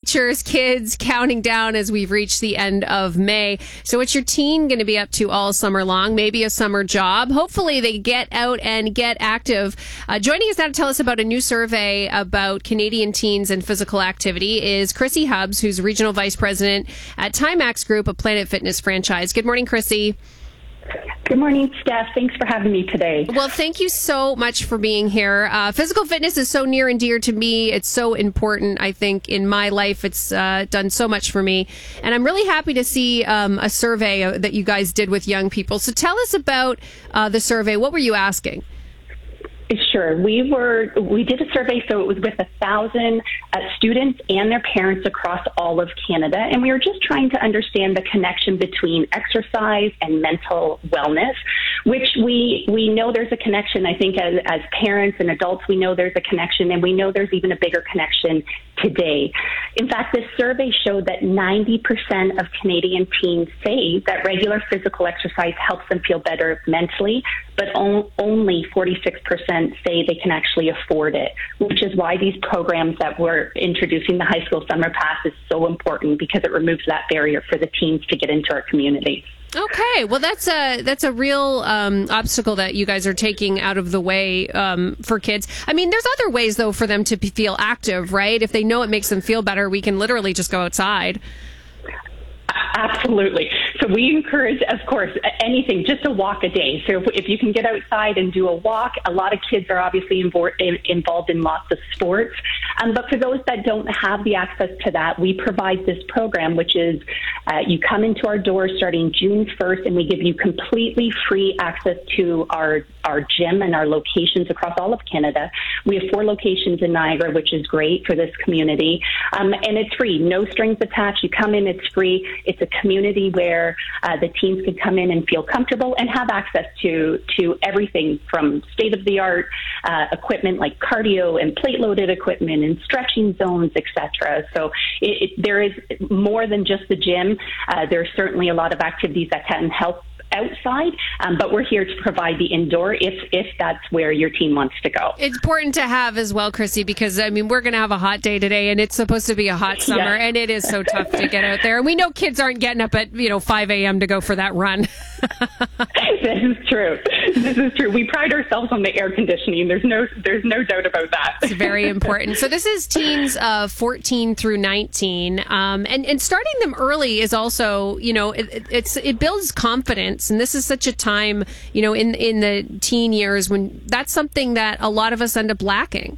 teachers, kids counting down as we've reached the end of May. So what's your teen going to be up to all summer long? Maybe a summer job. Hopefully they get out and get active. Joining us now to tell us about a new survey about Canadian teens and physical activity is Chrissy Hubbs, who's Regional Vice President at Timax Group, a Planet Fitness franchise. Good morning, Chrissy. Good morning, Steph. Thanks for having me today. Well, thank you so much for being here. Physical fitness is so near and dear to me. It's so important, I think, in my life. It's done so much for me. And I'm really happy to see a survey that you guys did with young people. So tell us about the survey. What were you asking? Sure. We did a survey, so it was with 1,000 students and their parents across all of Canada, and we were just trying to understand the connection between exercise and mental wellness, which we know there's a connection. I think as parents and adults, we know there's a connection, and we know there's even a bigger connection today. In fact, this survey showed that 90% of Canadian teens say that regular physical exercise helps them feel better mentally, but only 46% say they can actually afford it, which is why these programs that we're introducing, the High School Summer Pass, is so important, because it removes that barrier for the teens to get into our community. Okay, well, that's a real obstacle that you guys are taking out of the way for kids. I mean, there's other ways, though, for them to feel active, right? If they know it makes them feel better, we can literally just go outside. Absolutely. So we encourage, of course, anything, just a walk a day. So if you can get outside and do a walk, a lot of kids are obviously involved in lots of sports. But for those that don't have the access to that, we provide this program, which is you come into our doors starting June 1st, and we give you completely free access to our gym and our locations across all of Canada. We have 4 locations in Niagara, which is great for this community. And it's free, no strings attached. You come in, it's free. It's a community where the teens can come in and feel comfortable and have access to everything from state-of-the-art equipment like cardio and plate-loaded equipment and stretching zones, etc. So there is more than just the gym. There's certainly a lot of activities that can help outside, but we're here to provide the indoor if that's where your teen wants to go. It's important to have as well, Chrissy, because I mean, we're going to have a hot day today, and it's supposed to be a hot summer, and it is so tough to get out there. And we know kids aren't getting up at 5 a.m. to go for that run. This is true. This is true. We pride ourselves on the air conditioning. There's no doubt about that. It's very important. So this is teens 14 through 19, and starting them early is also, it builds confidence. And this is such a time, in the teen years when that's something that a lot of us end up lacking.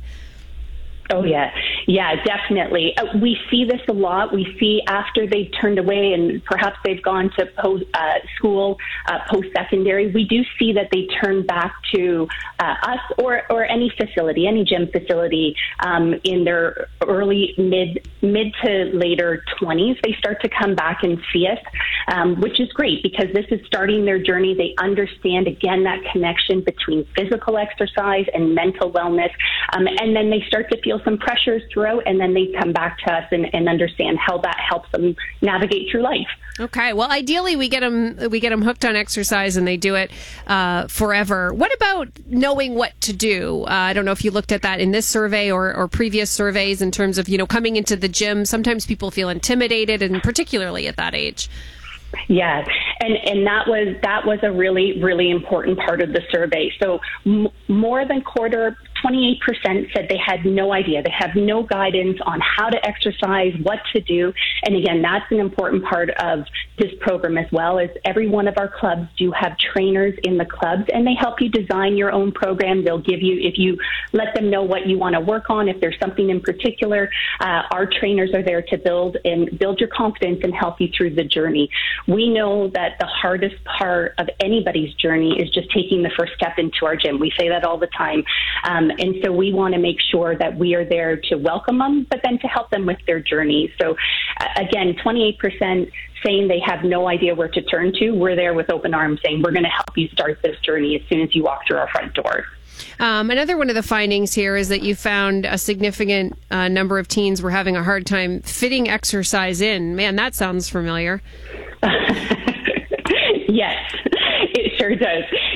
Oh, yeah. Yeah, definitely. We see this a lot. We see after they've turned away and perhaps they've gone to school, post-secondary, we do see that they turn back to us or any facility, any gym facility in their early, mid to later 20s. They start to come back and see us, which is great because this is starting their journey. They understand, again, that connection between physical exercise and mental wellness, and then they start to feel some pressures throughout, and then they come back to us and understand how that helps them navigate through life. Okay. Well, ideally, we get them hooked on exercise, and they do it forever. What about knowing what to do? I don't know if you looked at that in this survey or previous surveys in terms of coming into the gym. Sometimes people feel intimidated, and particularly at that age. Yeah, and that was a really, really important part of the survey. So more than quarter, 28% said they had no idea. They have no guidance on how to exercise, what to do. And again, that's an important part of this program as well, is every one of our clubs do have trainers in the clubs, and they help you design your own program. They'll give you, if you let them know what you want to work on, if there's something in particular, our trainers are there to build your confidence and help you through the journey. We know that the hardest part of anybody's journey is just taking the first step into our gym. We say that all the time. And so we want to make sure that we are there to welcome them, but then to help them with their journey. So again, 28% saying they have no idea where to turn to. We're there with open arms saying we're going to help you start this journey as soon as you walk through our front door. Another one of the findings here is that you found a significant number of teens were having a hard time fitting exercise in. Man, that sounds familiar. Yes, it sure does.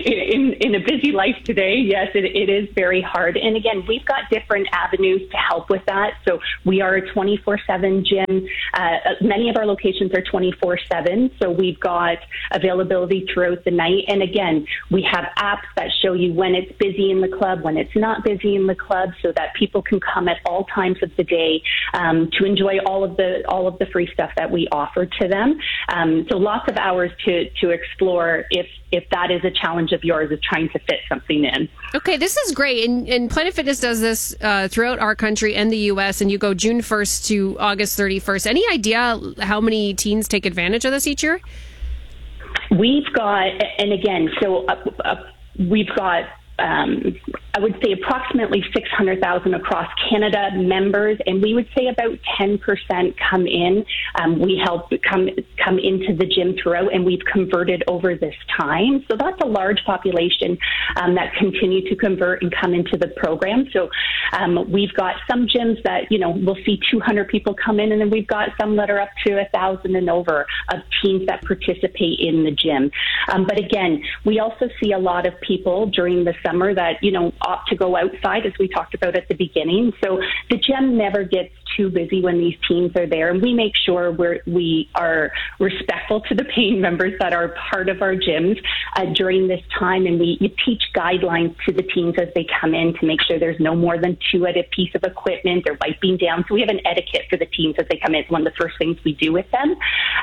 in a busy life today, yes, it is very hard. And again, we've got different avenues to help with that. So we are a 24/7 gym. Many of our locations are 24/7. So we've got availability throughout the night. And again, we have apps that show you when it's busy in the club, when it's not busy in the club, so that people can come at all times of the day to enjoy all of the free stuff that we offer to them. So lots of hours to explore if that is a challenge of yours, is trying to fit something in. Okay, this is great. And Planet Fitness does this throughout our country and the U.S., and you go June 1st to August 31st. Any idea how many teens take advantage of this each year? We've got, and again, so we've got, I would say approximately 600,000 across Canada members, and we would say about 10% come in. We help come into the gym throughout, and we've converted over this time. So that's a large population that continue to convert and come into the program. So we've got some gyms that, we'll see 200 people come in, and then we've got some that are up to 1,000 and over of teens that participate in the gym. But again, we also see a lot of people during the summer that, opt to go outside, as we talked about at the beginning. So the gym never gets too busy when these teens are there, and we make sure we are respectful to the paying members that are part of our gyms during this time, and we teach guidelines to the teens as they come in to make sure there's no more than 2 at a piece of equipment or wiping down. So we have an etiquette for the teens as they come in. It's one of the first things we do with them.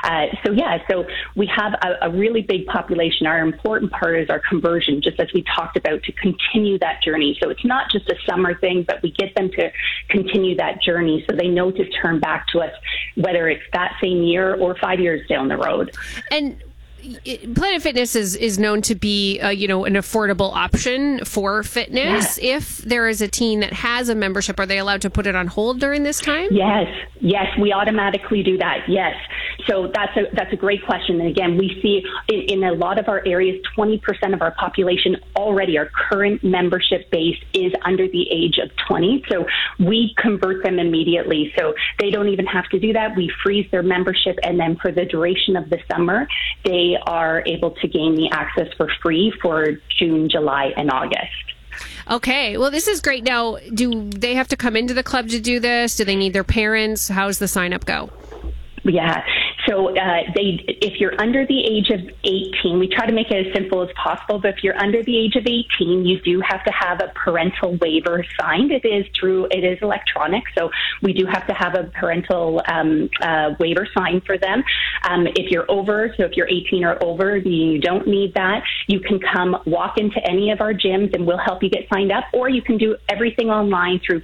So we have a really big population. Our important part is our conversion, just as we talked about, to continue that journey. So it's not just a summer thing, but we get them to continue that journey so they know to turn back to us, whether it's that same year or 5 years down the road. And Planet Fitness is known to be, an affordable option for fitness. Yeah. If there is a teen that has a membership, are they allowed to put it on hold during this time? Yes, we automatically do that. Yes. So that's a great question. And again, we see in a lot of our areas, 20% of our population already, our current membership base is under the age of 20. So we convert them immediately. So they don't even have to do that. We freeze their membership, and then for the duration of the summer, they are able to gain the access for free for June, July, and August. Okay. Well, this is great. Now, do they have to come into the club to do this? Do they need their parents? How's the sign up go? Yeah. So if you're under the age of 18, we try to make it as simple as possible, but if you're under the age of 18, you do have to have a parental waiver signed. It is electronic, so we do have to have a parental waiver signed for them. If you're over, so if you're 18 or over, you don't need that. You can come walk into any of our gyms and we'll help you get signed up, or you can do everything online through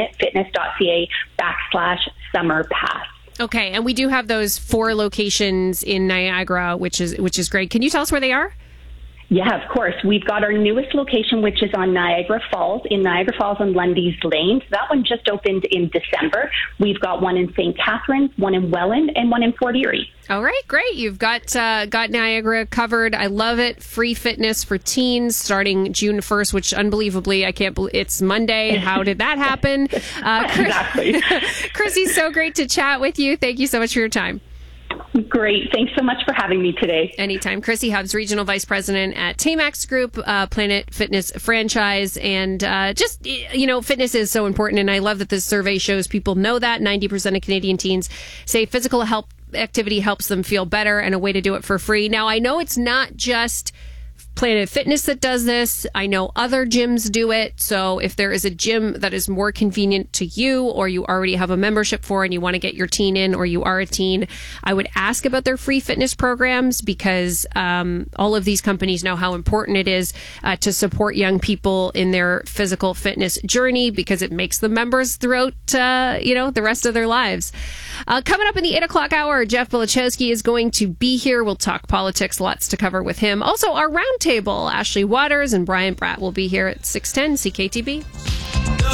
planetfitness.ca/summer pass. Okay, and we do have those 4 locations in Niagara, which is great. Can you tell us where they are? Yeah, of course. We've got our newest location, which is on Niagara Falls, on Lundy's Lane. So that one just opened in December. We've got one in St. Catharines, one in Welland, and one in Fort Erie. All right, great. You've got Niagara covered. I love it. Free fitness for teens starting June 1st, which unbelievably, I can't believe it's Monday. How did that happen? Exactly. Chrissy, so great to chat with you. Thank you so much for your time. Great. Thanks so much for having me today. Anytime. Chrissy Hubbs, Regional Vice President at Tamax Group, Planet Fitness franchise. And fitness is so important. And I love that this survey shows people know that. 90% of Canadian teens say physical health activity helps them feel better, and a way to do it for free. Now, I know it's not just Planet Fitness that does this. I know other gyms do it. So if there is a gym that is more convenient to you, or you already have a membership for and you want to get your teen in, or you are a teen, I would ask about their free fitness programs, because all of these companies know how important it is to support young people in their physical fitness journey, because it makes them members throughout the rest of their lives. Coming up in the 8 o'clock hour, Jeff Belichowski is going to be here. We'll talk politics, lots to cover with him. Also, our roundtable, Ashley Waters and Brian Bratt will be here at 6:10 CKTB.